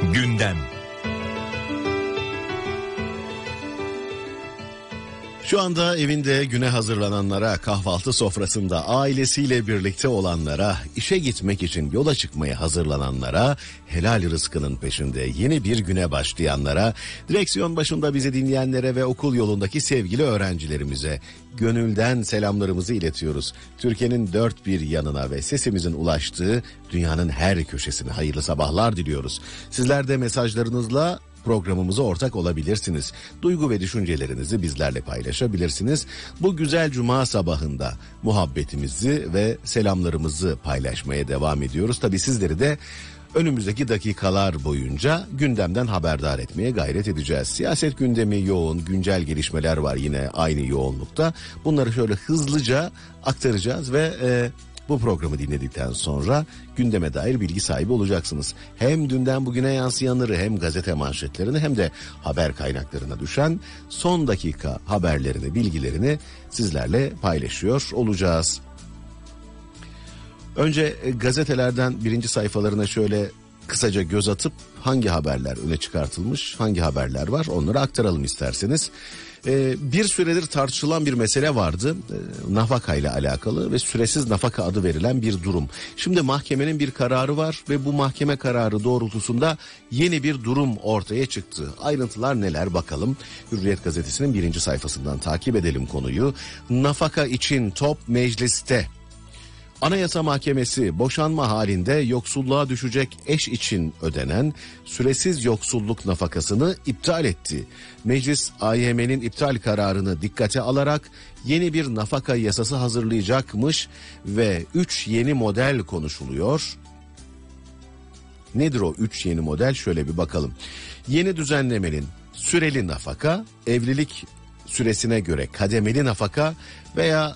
Gündem. Şu anda evinde güne hazırlananlara, kahvaltı sofrasında ailesiyle birlikte olanlara, işe gitmek için yola çıkmaya hazırlananlara, helal rızkının peşinde yeni bir güne başlayanlara, direksiyon başında bizi dinleyenlere ve okul yolundaki sevgili öğrencilerimize gönülden selamlarımızı iletiyoruz. Türkiye'nin dört bir yanına ve sesimizin ulaştığı dünyanın her köşesine hayırlı sabahlar diliyoruz. Sizler de mesajlarınızla programımıza ortak olabilirsiniz. Duygu ve düşüncelerinizi bizlerle paylaşabilirsiniz. Bu güzel cuma sabahında muhabbetimizi ve selamlarımızı paylaşmaya devam ediyoruz. Tabii sizleri de önümüzdeki dakikalar boyunca gündemden haberdar etmeye gayret edeceğiz. Siyaset gündemi yoğun, güncel gelişmeler var yine aynı yoğunlukta. Bunları şöyle hızlıca aktaracağız ve bu programı dinledikten sonra gündeme dair bilgi sahibi olacaksınız. Hem dünden bugüne yansıyanları, hem gazete manşetlerini, hem de haber kaynaklarına düşen son dakika haberlerini, bilgilerini sizlerle paylaşıyor olacağız. Önce gazetelerden birinci sayfalarına şöyle kısaca göz atıp hangi haberler öne çıkartılmış, hangi haberler var onları aktaralım isterseniz. Bir süredir tartışılan bir mesele vardı, nafaka ile alakalı ve süresiz nafaka adı verilen bir durum. Şimdi mahkemenin bir kararı var ve bu mahkeme kararı doğrultusunda yeni bir durum ortaya çıktı. Ayrıntılar neler bakalım. Hürriyet gazetesinin birinci sayfasından takip edelim konuyu. Nafaka için top mecliste. Anayasa Mahkemesi boşanma halinde yoksulluğa düşecek eş için ödenen süresiz yoksulluk nafakasını iptal etti. Meclis AYM'nin iptal kararını dikkate alarak yeni bir nafaka yasası hazırlayacakmış ve 3 yeni model konuşuluyor. Nedir o 3 yeni model? Şöyle bir bakalım. Yeni düzenlemenin süreli nafaka, evlilik süresine göre kademeli nafaka veya